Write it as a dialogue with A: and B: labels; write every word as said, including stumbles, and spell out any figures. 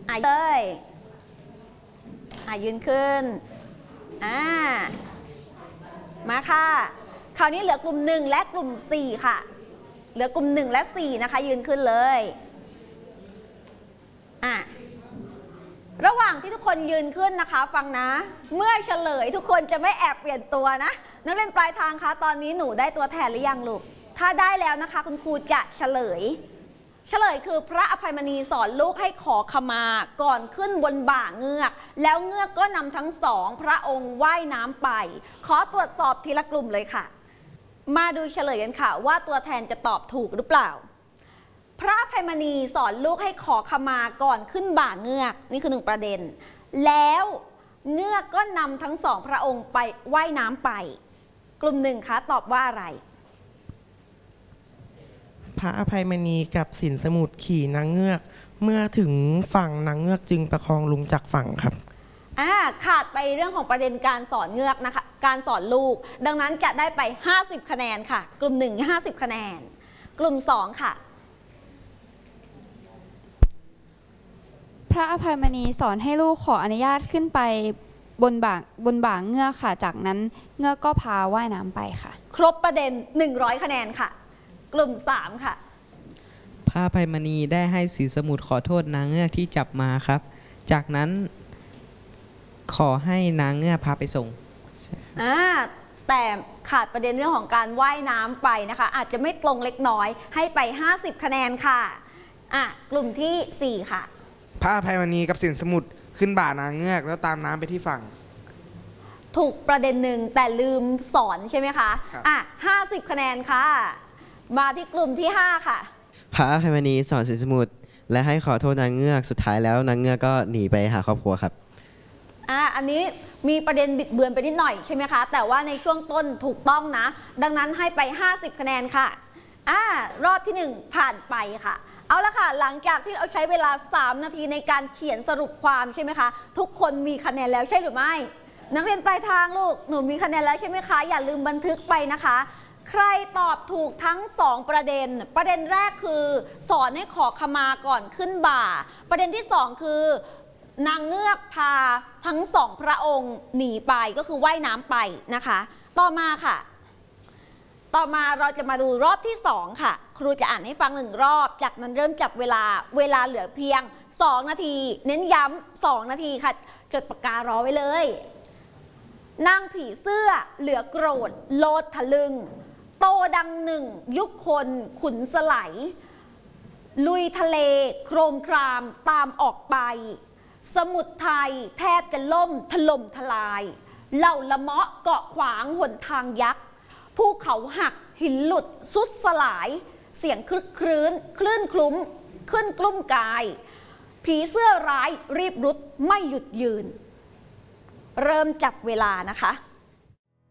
A: อ่ะเลยอ่ะยืนขึ้นอ่ามาค่ะคราวนี้เหลือกลุ่มหนึ่งและกลุ่มสี่ค่ะเหลือกลุ่มหนึ่งและสี่นะคะยืนขึ้นเลยอ่ะระหว่างที่ทุกคนยืนขึ้นนะคะฟังนะเมื่อเฉลยทุกคนจะไม่แอบเปลี่ยนตัวนะนักเรียนปลายทางคะตอนนี้หนูได้ตัวแทนหรือยังลูกถ้าได้แล้วนะคะคุณครูจะเฉลยเฉลยคือพระอภัยมณีสอนลูกให้ขอขมาก่อนขึ้นบนบ่าเงือกแล้วเงือกก็นำทั้งสองพระองค์ว่ายน้ำไปขอตรวจสอบทีละกลุ่มเลยค่ะมาดูเฉลยกันค่ะว่าตัวแทนจะตอบถูกหรือเปล่าพระอภัยมณีสอนลูกให้ขอขมาก่อนขึ้นบ่าเงือกนี่คือหนึ่งประเด็นแล้วเงือกก็นำทั้งสองพระองค์ไปว่ายน้ำไปกลุ่มหนึ่งคะตอบว่าอะไร
B: พระอภัยมณีกับสินสมุทรขี่นางเงือกเมื่อถึงฝั่งนางเงือกจึงประคองลุงจากฝั่งครับ
A: อ่าขาดไปเรื่องของประเด็นการสอนเงือกนะคะการสอนลูกดังนั้นจะได้ไปห้าสิบคะแนนค่ะกลุ่มหนึ่งห้าสิบคะแนนกลุ่มสองค่ะ
C: พระอภัยมณีสอนให้ลูกขออนุญาตขึ้นไปบนบ่าบนบ่าเงือกค่ะจากนั้นเงือกก็พาว่ายน้ำไปค่ะ
A: ครบประเด็นหนึ่งร้อยคะแนนค่ะกลุ่มสามค่ะ
D: พระอภัยมณีได้ให้สินสมุทรขอโทษนางเงือกที่จับมาครับจากนั้นขอให้นางเงือกพาไปส่ง
A: อ่าแต่ขาดประเด็นเรื่องของการว่ายน้ำไปนะคะอาจจะไม่ตรงเล็กน้อยให้ไปห้าสิบคะแนนค่ะอ่ะกลุ่มที่สี่ค่ะ
E: พระอภัยมณีกับสินสมุทรขึ้นบ่านางเงือกแล้วตามน้ำไปที่ฝั่ง
A: ถูกประเด็นหนึ่งแต่ลืมสอนใช่ไหมคะอ่ะห้าสิบคะแนนค่ะมาที่กลุ่มที่ห้าค่ะ
F: พระอภัยมณีสอนสินสมุทรและให้ขอโทษนางเงือกสุดท้ายแล้วนางเงือกก็หนีไปหาครอบครัวครับ
A: อ่ะอันนี้มีประเด็นบิดเบือนไปนิดหน่อยใช่ไหมคะแต่ว่าในช่วงต้นถูกต้องนะดังนั้นให้ไปห้าสิบคะแนนค่ะอ่ารอบที่หนึ่งผ่านไปค่ะเอาละค่ะหลังจากที่เราใช้เวลาสามนาทีในการเขียนสรุปความใช่ไหมคะทุกคนมีคะแนนแล้วใช่หรือไม่นักเรียนปลายทางลูกหนูมีคะแนนแล้วใช่ไหมคะอย่าลืมบันทึกไปนะคะใครตอบถูกทั้งสองประเด็นประเด็นแรกคือสอนให้ขอขมาก่อนขึ้นบ่าประเด็นที่สองคือนางเงือกพาทั้งสองพระองค์หนีไปก็คือว่ายน้ำไปนะคะต่อมาค่ะต่อมาเราจะมาดูรอบที่สองค่ะครูจะอ่านให้ฟังหนึ่งรอบจากนั้นเริ่มจับเวลาเวลาเหลือเพียงสองนาทีเน้นย้ำสองนาทีค่ะจดปากการอไว้เลยนางผีเสื้อเหลือโกรธโลดทะลึงโตดังหนึ่งยุคคนขุนสไลลุยทะเลโครมครามตามออกไปสมุทรไทยแทบจะล่มถล่มทลายเหล่าละเมาะเกาะขวางหนทางยักษ์ภูเขาหักหินหลุดสุดสลายเสียงคลึกครื้นคลื่นคลุ้มขึ้นกลุ้มกายผีเสื้อร้ายรีบรุดไม่หยุดยืนเริ่มจับเวลานะคะ